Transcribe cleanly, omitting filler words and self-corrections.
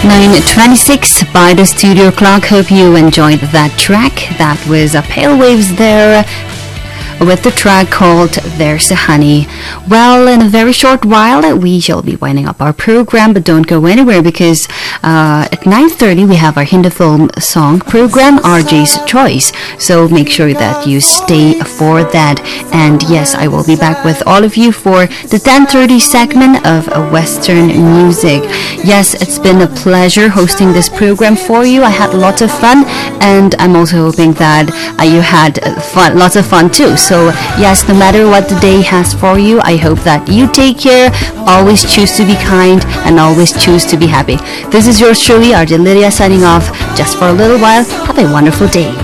9:26 by the studio clock. Hope you enjoyed that track. That was Pale Waves there with the track called There's a Honey. Well, in a very short while we shall be winding up our program, but don't go anywhere because at 9:30 we have our Hindi film song program, RJ's Choice. So make sure that you stay for that. And yes, I will be back with all of you for the 10:30 segment of Western music. Yes, it's been a pleasure hosting this program for you. I had lots of fun, and I'm also hoping that you had lots of fun too. So yes, no matter what the day has for you, I hope that you take care, always choose to be kind, and always choose to be happy. This is yours truly, RJ Lydia, signing off just for a little while. Have a wonderful day.